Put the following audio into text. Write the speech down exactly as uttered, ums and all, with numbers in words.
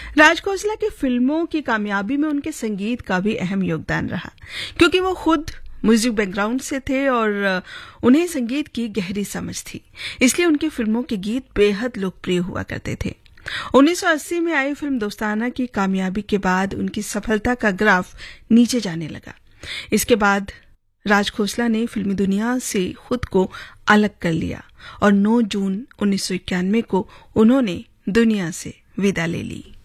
राज खोसला की फिल्मों की कामयाबी में उनके संगीत का भी अहम योगदान रहा, क्योंकि वो खुद म्यूजिक बैकग्राउंड से थे और उन्हें संगीत की गहरी समझ थी। इसलिए उनकी फिल्मों के गीत बेहद लोकप्रिय हुआ करते थे। उन्नीस सौ अस्सी में आई फिल्म दोस्ताना की कामयाबी के बाद उनकी सफलता का ग्राफ नीचे जाने लगा। इसके बाद राज खोसला ने फिल्मी दुनिया से खुद को अलग कर लिया और नौ जून उन्नीस सौ इक्यानवे को उन्होंने दुनिया से विदा ले ली।